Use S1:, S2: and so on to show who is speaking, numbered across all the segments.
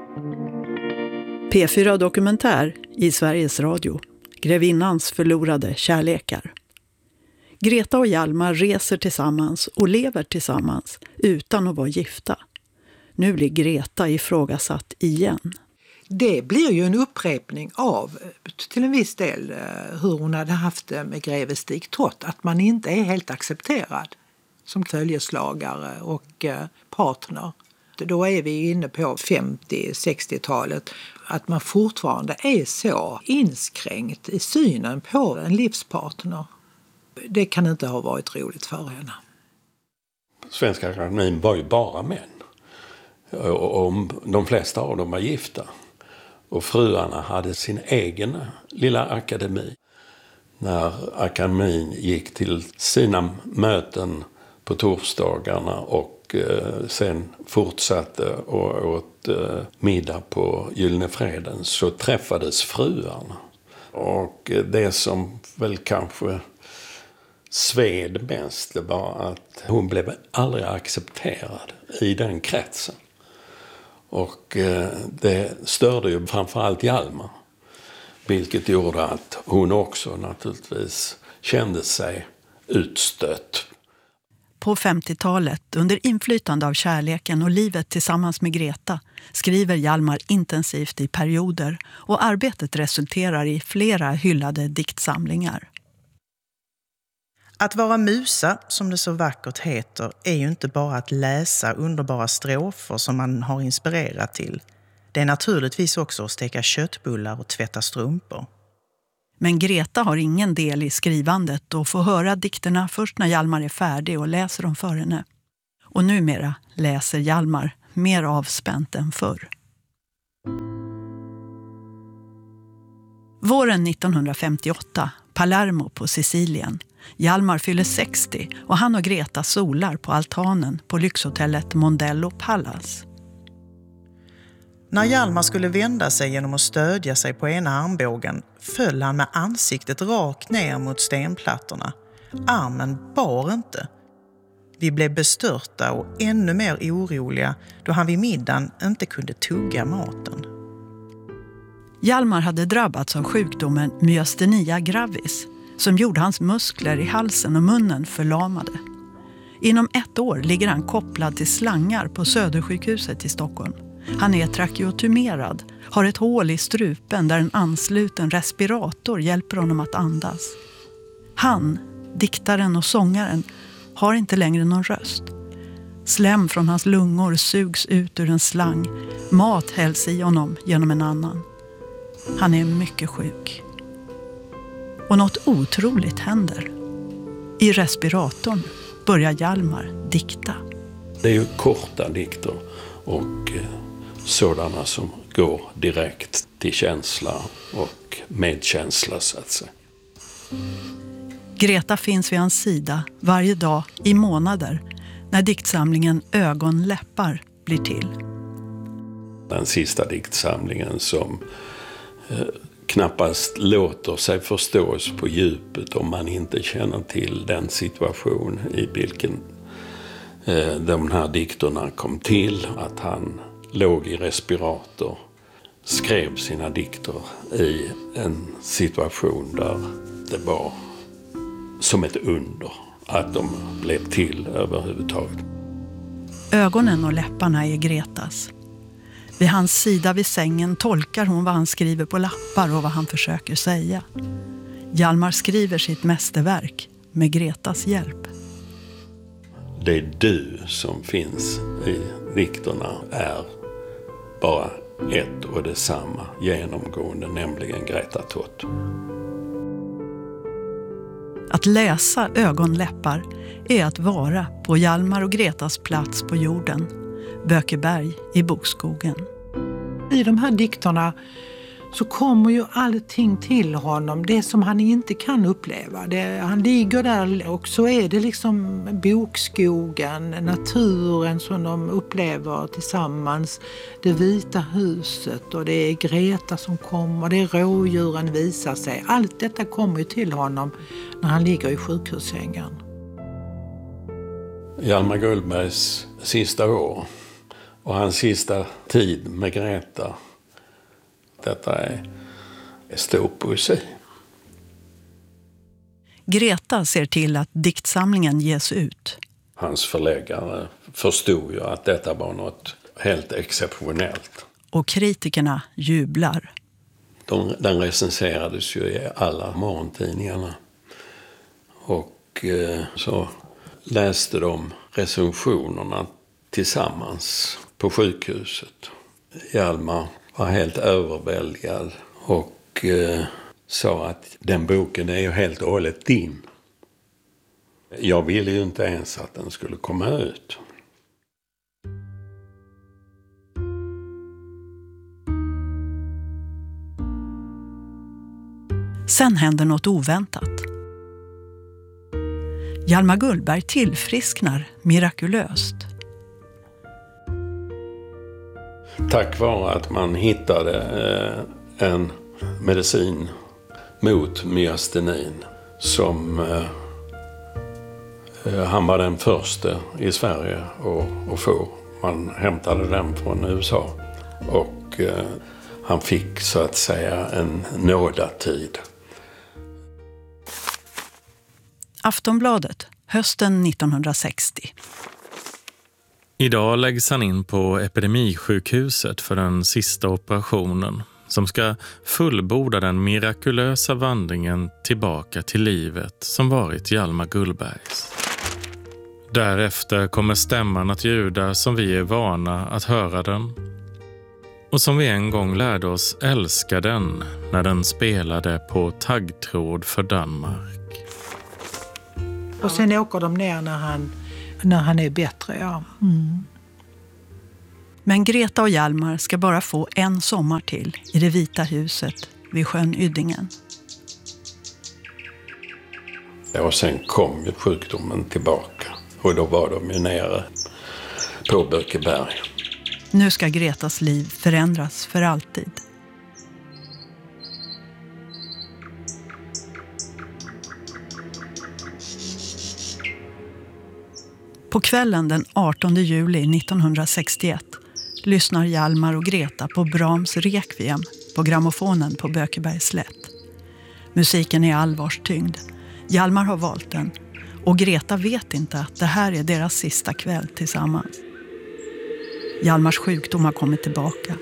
S1: P4 Dokumentär i Sveriges Radio. Grevinnans förlorade kärlekar. Greta och Hjalmar reser tillsammans och lever tillsammans utan att vara gifta. Nu blir Greta ifrågasatt igen.
S2: Det blir ju en upprepning av, till en viss del, hur hon hade haft det med greve Stig Tott. Att man inte är helt accepterad som följeslagare och partner. Då är vi inne på 50-60-talet. Att man fortfarande är så inskränkt i synen på en livspartner. Det kan inte ha varit roligt för henne.
S3: Svenska akademin var ju bara män. Och de flesta av dem var gifta. Och fruarna hade sin egen lilla akademi. När akademin gick till sina möten på torsdagarna och sen fortsatte och åt middag på Gyllene Freden, så träffades fruarna. Och det som väl kanske sved mest, det var att hon blev aldrig accepterad i den kretsen. Och det störde ju framförallt Hjalmar, vilket gjorde att hon också naturligtvis kände sig utstött.
S1: På 50-talet, under inflytande av kärleken och livet tillsammans med Greta, skriver Hjalmar intensivt i perioder och arbetet resulterar i flera hyllade diktsamlingar.
S4: Att vara musa, som det så vackert heter, är ju inte bara att läsa underbara strofer som man har inspirerat till. Det är naturligtvis också att steka köttbullar och tvätta strumpor.
S1: Men Greta har ingen del i skrivandet och får höra dikterna först när Hjalmar är färdig och läser dem för henne. Och numera läser Hjalmar mer avspänt än förr. Våren 1958, Palermo på Sicilien. Hjalmar fyller 60 och han och Greta solar på altanen på lyxhotellet Mondello Palace.
S4: När Hjalmar skulle vända sig genom att stödja sig på ena armbågen föll han med ansiktet rakt ner mot stenplattorna. Armen bar inte. Vi blev bestörta och ännu mer oroliga då han vid middagen inte kunde tugga maten.
S1: Hjalmar hade drabbats av sjukdomen myastenia gravis som gjorde hans muskler i halsen och munnen förlamade. Inom 1 år ligger han kopplad till slangar på Södersjukhuset i Stockholm. Han är trakeotomerad, har ett hål i strupen där en ansluten respirator hjälper honom att andas. Han, diktaren och sångaren, har inte längre någon röst. Slem från hans lungor sugs ut ur en slang. Mat hälls i honom genom en annan. Han är mycket sjuk. Och något otroligt händer. I respiratorn börjar Hjalmar dikta.
S3: Det är ju korta dikter och sådana som går direkt till känsla och medkänsla, så att säga.
S1: Greta finns vid hans sida varje dag i månader när diktsamlingen Ögonläppar blir till.
S3: Den sista diktsamlingen som knappast låter sig förstås på djupet om man inte känner till den situation i vilken de här dikterna kom till. Att han låg i respirator, skrev sina dikter i en situation där det var som ett under att de blev till överhuvudtaget.
S1: Ögonen och läpparna är Gretas. Vid hans sida vid sängen tolkar hon vad han skriver på lappar och vad han försöker säga. Hjalmar skriver sitt mästerverk med Gretas hjälp.
S3: Det du som finns i dikterna är bara ett och detsamma genomgående, nämligen Greta Tott.
S1: Att läsa Ögonläppar är att vara på Hjalmar och Gretas plats på jorden, Bökeberg i Bokskogen.
S2: I de här dikterna så kommer ju allting till honom, det som han inte kan uppleva. Han ligger där och så är det liksom bokskogen, naturen som de upplever tillsammans. Det vita huset och det är Greta som kommer, det är rådjuren visar sig. Allt detta kommer ju till honom när han ligger i sjukhussängen.
S3: Hjalmar Gullbergs sista år Och hans sista tid med Greta, detta är stor poesi.
S1: Greta ser till att diktsamlingen ges ut.
S3: Hans förläggare förstod ju att detta var något helt exceptionellt.
S1: Och kritikerna jublar.
S3: Den recenserades ju i alla morgontidningarna. Och så läste de recensionerna tillsammans på sjukhuset. Hjalmar var helt överväldigad och sa att den boken är ju helt och hållet din. Jag ville ju inte ens att den skulle komma ut.
S1: Sen händer något oväntat. Hjalmar Gullberg tillfrisknar mirakulöst.
S3: Tack vare att man hittade en medicin mot myastenin som han var den första i Sverige att få. Man hämtade den från USA och han fick så att säga en nådatid.
S1: Aftonbladet, hösten 1960.
S5: Idag läggs han in på Epidemisjukhuset för den sista operationen som ska fullborda den mirakulösa vandringen tillbaka till livet som varit Hjalmar Gullbergs. Därefter kommer stämman att ljuda som vi är vana att höra den och som vi en gång lärde oss älska den när den spelade på taggtråd för Danmark.
S2: Och sen åker de ner när han är bättre, ja. Mm.
S1: Men Greta och Hjalmar ska bara få en sommar till i det vita huset vid sjön Yddingen.
S3: Och sen kom ju sjukdomen tillbaka och då var de ju nere på Bökeberg.
S1: Nu ska Gretas liv förändras för alltid. På kvällen den 18 juli 1961 lyssnar Hjalmar och Greta på Brahms Requiem på grammofonen på Bökebergs slätt. Musiken är allvarstyngd. Hjalmar har valt den och Greta vet inte att det här är deras sista kväll tillsammans. Hjalmars sjukdom har kommit tillbaka.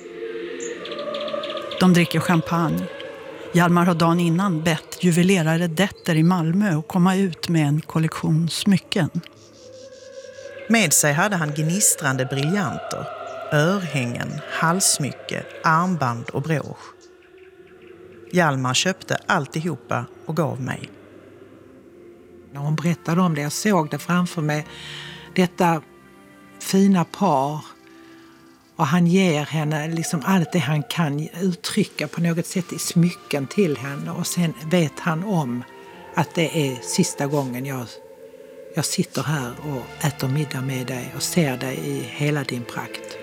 S1: De dricker champagne. Hjalmar har dagen innan bett juvelerare Detter i Malmö att komma ut med en kollektion smycken.
S4: Med sig hade han gnistrande briljanter, örhängen, halssmycke, armband och brosch. Hjalmar köpte alltihopa och gav mig.
S2: När hon berättade om det, jag såg det framför mig, detta fina par. Och han ger henne liksom allt det han kan uttrycka på något sätt i smycken till henne. Och sen vet han om att det är sista gången jag sitter här och äter middag med dig och ser dig i hela din prakt.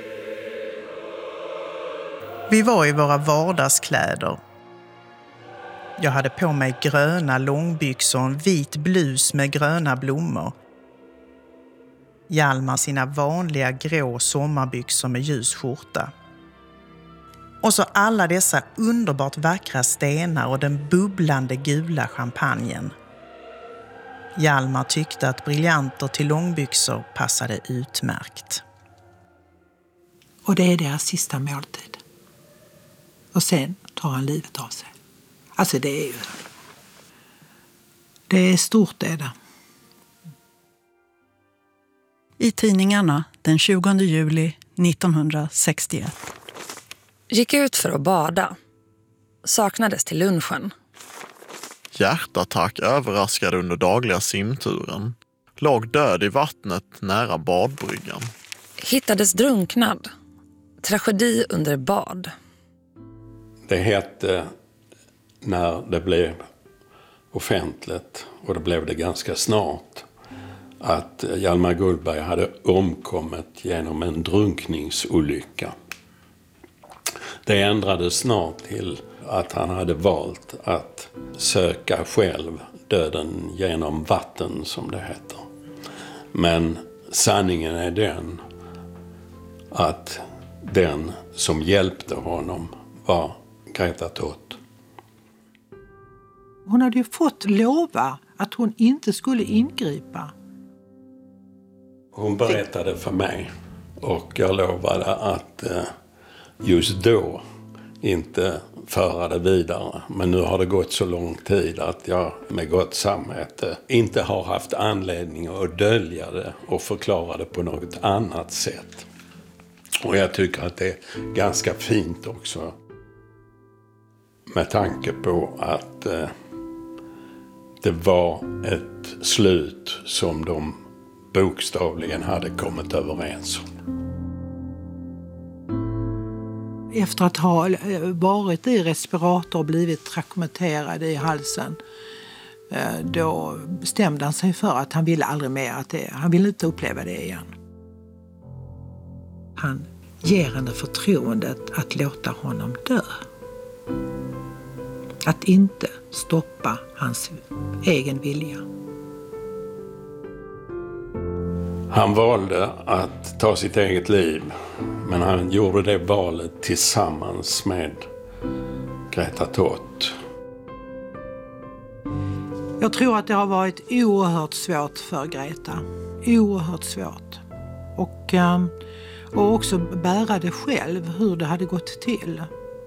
S4: Vi var i våra vardagskläder. Jag hade på mig gröna långbyxor och en vit blus med gröna blommor. Hjalmar sina vanliga grå sommarbyxor med ljus skjorta. Och så alla dessa underbart vackra stenar och den bubblande gula champagnen. Hjalmar tyckte att briljanter till långbyxor passade utmärkt.
S2: Och det är deras sista måltid. Och sen tar han livet av sig. Alltså det är stort det där.
S1: I tidningarna den 20 juli 1961.
S6: Gick ut för att bada. Saknades till lunchen.
S7: Hjärtattack överraskade under dagliga simturen. Låg död i vattnet nära badbryggan.
S6: Hittades drunknad. Tragedi under bad.
S3: Det hette, när det blev offentligt, och det blev det ganska snart, att Hjalmar Gullberg hade omkommit genom en drunkningsolycka. Det ändrades snart till att han hade valt att söka själv döden genom vatten, som det heter. Men sanningen är den att den som hjälpte honom var Greta Todt.
S2: Hon hade ju fått lova att hon inte skulle ingripa.
S3: Hon berättade för mig och jag lovade att just då inte föra det vidare. Men nu har det gått så lång tid att jag med gott samvete inte har haft anledning att dölja det och förklara det på något annat sätt. Och jag tycker att det är ganska fint också. Med tanke på att det var ett slut som de bokstavligen hade kommit överens om.
S2: Efter att ha varit i respirator och blivit trakometerad i halsen, då bestämde han sig för att han ville aldrig mer han ville inte uppleva det igen. Han ger henne förtroendet att låta honom dö. Att inte stoppa hans egen vilja.
S3: Han valde att ta sitt eget liv, men han gjorde det valet tillsammans med Greta Todt.
S2: Jag tror att det har varit oerhört svårt för Greta. Oerhört svårt. Och också bära det själv, hur det hade gått till.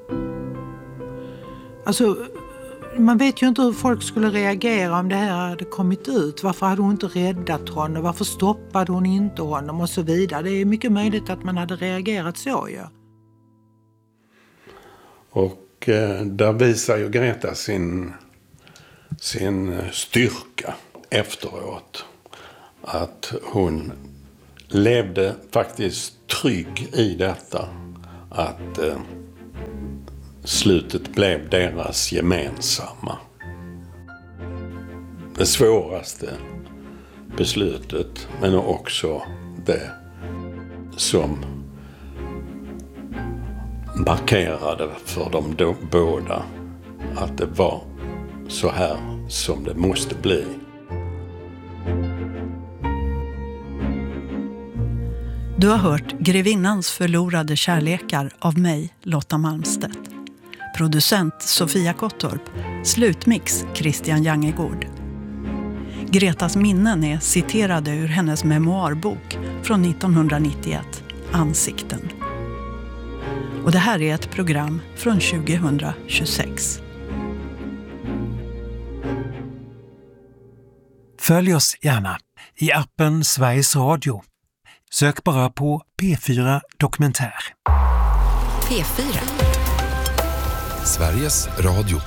S2: Alltså, man vet ju inte hur folk skulle reagera om det här hade kommit ut. Varför hade hon inte räddat honom? Varför stoppade hon inte honom? Och så vidare. Det är mycket möjligt att man hade reagerat så, ja.
S3: Och där visar ju Greta sin styrka efteråt. Att hon levde faktiskt trygg i detta. Att slutet blev deras gemensamma. Det svåraste beslutet, men också det som markerade för dem båda att det var så här som det måste bli.
S1: Du har hört Grevinnans förlorade kärlekar av mig, Lotta Malmstedt. Producent Sofia Kottorp. Slutmix Christian Jangegård. Gretas minnen är citerade ur hennes memoarbok från 1991, Ansikten. Och det här är ett program från 2026.
S8: Följ oss gärna i appen Sveriges Radio. Sök bara på P4 Dokumentär.
S9: P4. Sveriges Radio.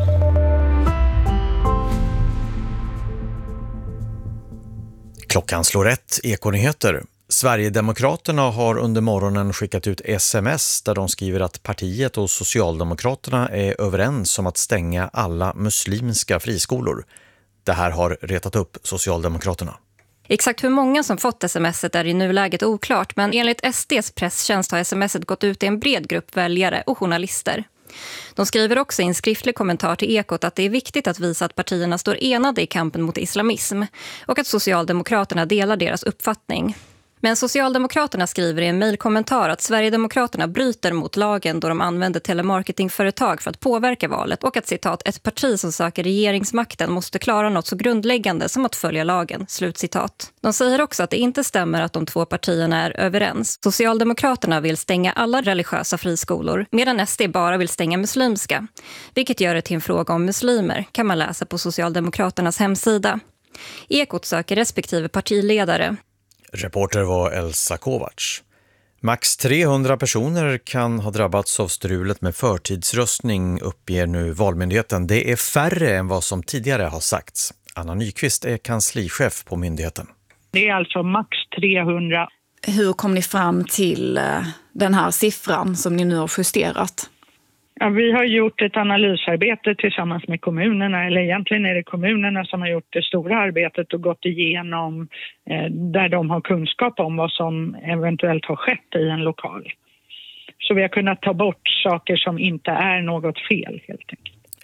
S10: Klockan slår 1, Ekonyheter. Sverigedemokraterna har under morgonen skickat ut sms där de skriver att partiet och Socialdemokraterna är överens om att stänga alla muslimska friskolor. Det här har retat upp Socialdemokraterna.
S6: Exakt hur många som fått sms:et är i nuläget oklart, men enligt SDs presstjänst har sms:et gått ut till en bred grupp väljare och journalister. De skriver också i en skriftlig kommentar till Ekot att det är viktigt att visa att partierna står enade i kampen mot islamism och att Socialdemokraterna delar deras uppfattning. Men Socialdemokraterna skriver i en mejlkommentar att Sverigedemokraterna bryter mot lagen då de använder telemarketingföretag för att påverka valet och att citat, ett parti som söker regeringsmakten måste klara något så grundläggande som att följa lagen, slutcitat. De säger också att det inte stämmer att de två partierna är överens. Socialdemokraterna vill stänga alla religiösa friskolor medan SD bara vill stänga muslimska. Vilket gör det till en fråga om muslimer, kan man läsa på Socialdemokraternas hemsida. Ekot söker respektive partiledare.
S10: Reporter var Elsa Kovacs. Max 300 personer kan ha drabbats av strulet med förtidsröstning, uppger nu Valmyndigheten. Det är färre än vad som tidigare har sagts. Anna Nyqvist är kanslichef på myndigheten.
S11: Det är alltså max 300.
S12: Hur kom ni fram till den här siffran som ni nu har justerat?
S11: Ja, vi har gjort ett analysarbete tillsammans med kommunerna, eller egentligen är det kommunerna som har gjort det stora arbetet och gått igenom där de har kunskap om vad som eventuellt har skett i en lokal. Så vi har kunnat ta bort saker som inte är något fel helt enkelt.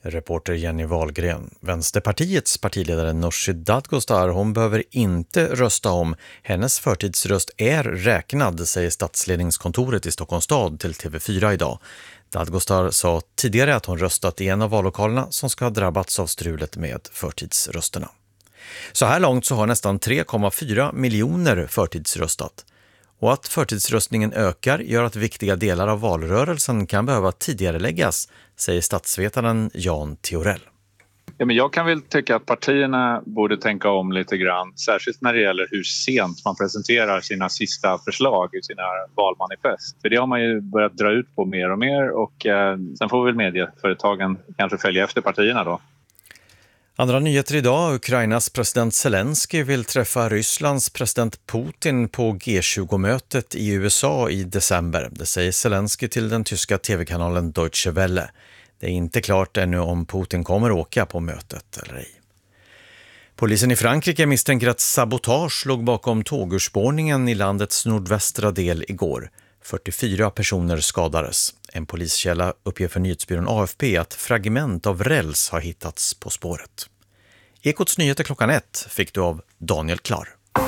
S10: Reporter Jenny Wahlgren. Vänsterpartiets partiledare Nooshi Dadgostar, hon behöver inte rösta om. Hennes förtidsröst är räknad, säger statsledningskontoret i Stockholms stad till TV4 idag. Dadgostar sa tidigare att hon röstat i en av vallokalerna som ska ha drabbats av strulet med förtidsrösterna. Så här långt så har nästan 3,4 miljoner förtidsröstat. Och att förtidsröstningen ökar gör att viktiga delar av valrörelsen kan behöva tidigareläggas, säger statsvetaren Jan Theorell.
S13: Ja, men jag kan väl tycka att partierna borde tänka om lite grann, särskilt när det gäller hur sent man presenterar sina sista förslag i sina valmanifest. För det har man ju börjat dra ut på mer och mer, och sen får väl medieföretagen kanske följa efter partierna då.
S10: Andra nyheter idag. Ukrainas president Zelensky vill träffa Rysslands president Putin på G20-mötet i USA i december. Det säger Zelensky till den tyska tv-kanalen Deutsche Welle. Det är inte klart ännu om Putin kommer åka på mötet eller ej. Polisen i Frankrike misstänker att sabotage låg bakom tågurspårningen i landets nordvästra del igår. 44 personer skadades. En poliskälla uppger för nyhetsbyrån AFP att fragment av räls har hittats på spåret. Ekots nyheter 1:00 fick du av Daniel Klar.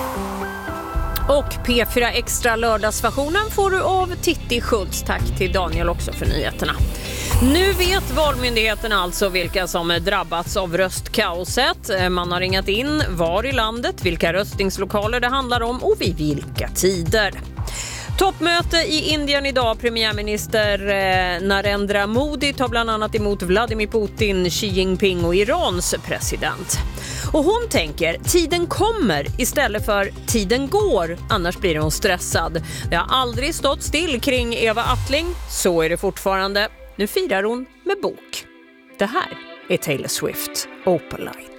S14: Och P4 Extra lördagsversionen får du av Titti Schultz. Tack till Daniel också för nyheterna. Nu vet Valmyndigheten alltså vilka som drabbats av röstkaoset. Man har ringat in var i landet, vilka röstningslokaler det handlar om och vid vilka tider. Toppmöte i Indien idag. Premiärminister Narendra Modi tar bland annat emot Vladimir Putin, Xi Jinping och Irans president. Och hon tänker, tiden kommer istället för tiden går, annars blir hon stressad. Det har aldrig stått still kring Eva Attling, så är det fortfarande. Nu firar hon med bok. Det här är Taylor Swift, Opalite.